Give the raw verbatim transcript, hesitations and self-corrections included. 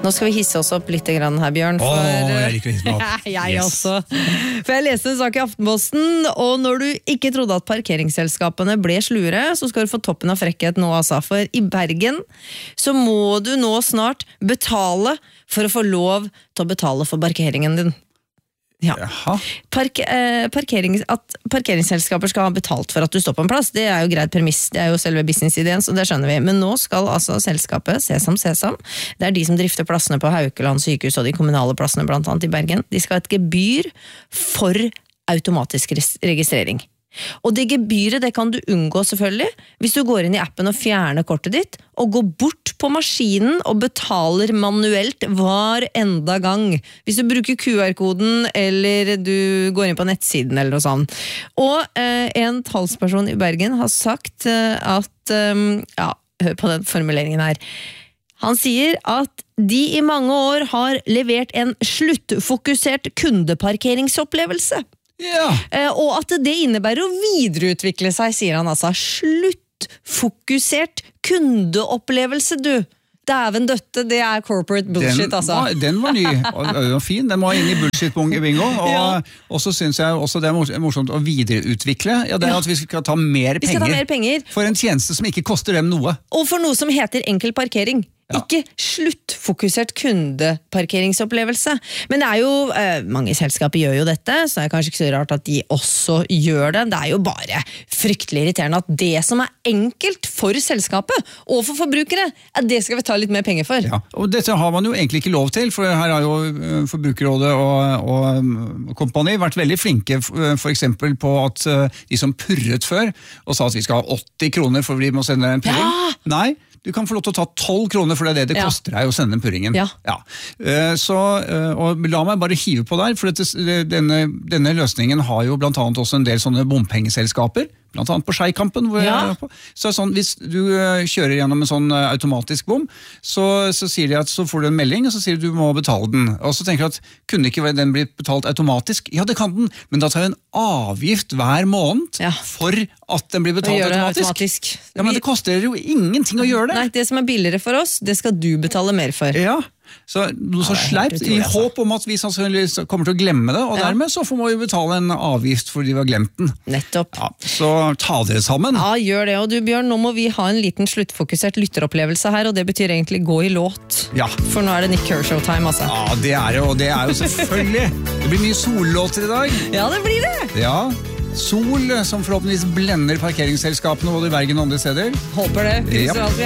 Nå skal vi hisse oss opp litt grann her, Bjørn. For, Åh, jeg liker å hisse meg opp. jeg Yes. også. For jeg leste en sak i Aftenposten, og når du ikke trodde at parkeringsselskapene ble slure, så skal du få toppen av frekkhet nå, altså. For i Bergen så må du nå snart betale for å få lov til å betale for parkeringen din. Ja. Park, eh, parkerings, at parkeringsselskaper skal ha betalt for at du står på en plass, det er jo greit premiss, det er jo selve businessideen, så det skjønner vi. Men nå skal altså selskapet, Sesam Sesam, det er de som drifter plassene på Haukeland sykehus og de kommunale plassene blant annet i Bergen, de skal ha et gebyr for automatisk registrering. Og det gebyret, det kan du unngå selvfølgelig, hvis du går inn i appen og fjerner kortet ditt, og går bort på maskinen og betaler manuelt hver enda gang. Hvis du bruker Q R-koden, eller du går inn på nettsiden eller noe sånt. Og eh, en talsperson i Bergen har sagt eh, at, eh, ja, hør på den formuleringen her, han sier at de i mange år har levert en sluttfokusert kundeparkeringsopplevelse. Ja. Eh, og at det innebærer å videreutvikle seg, sier han altså. Sluttfokusert kundeopplevelse, du. Dæven døtte, det er corporate bullshit, den, altså. Var, den var ny, og, og fin. Den må inn i bullshit-bingo. Og, Ja. og så synes jeg også det er morsomt å videreutvikle. Ja, det er Ja. at vi skal ta mer Vi skal penger, ta mer penger. for en tjeneste som ikke koster dem noe. Og for noe som heter enkel parkering. Ja. Ikke sluttfokusert kundeparkeringsopplevelse. Men det er jo, eh, mange selskaper gjør jo dette, så det er kanskje ikke så rart at de også gjør det. Det er jo bare fryktelig irriterende at det som er enkelt for selskapet og for forbrukere, at det skal vi ta litt mer penger for. Ja, og dette har man jo egentlig ikke lov til, for her har jo eh, Forbrukerrådet og, og um, kompani vært veldig flinke f- for eksempel på at eh, de som purret før og sa at vi skal ha åtti kroner for vi må sende en purring. Ja! Nei, du kan få lov til å ta tolv kroner for det er det det Ja. koster deg å sende den purringen. Ja. Eh, Så, eh, og la meg bare hive på der, for dette, denne, denne løsningen har jo blant annet også en del sånne bompengeselskaper, blant annet på Skeikampen. hvor Ja. jeg er på. Så er det sånn, hvis du eh, kjører gjennom en sånn eh, automatisk bom, så, så sier de at så får du en melding, og så sier de du må betale den. Og så tenker du at kunne ikke den bli betalt automatisk? Ja, det kan den, men da tar jeg en avgift hver måned Ja. for at den blir Og betalt gjør det automatisk. automatisk. Ja, men det koster jo ingenting å gjøre det. Nei, det som er billigere for oss, det skal du betale mer for. Ja, så noe så det er helt sleipt, i utrolig, altså. håp om at vi sannsynligvis kommer til å glemme det, og Ja. dermed så får vi betale en avgift fordi vi har glemt den. Nettopp. Ja, så ta dere sammen. Ja, gjør det. Og du, Bjørn, nå må vi ha en liten sluttfokusert lytteropplevelse her, og det betyr egentlig gå i låt. Ja. For nå er det Nick Kershaw-time, altså. Ja, det er det, og det er jo selvfølgelig. Det blir mye sollåter i dag. Ja, det blir det! Ja, sol som forhåpentligvis blender parkeringsselskapene både i Bergen og andre steder. Håper det. Husker Ja. alt vi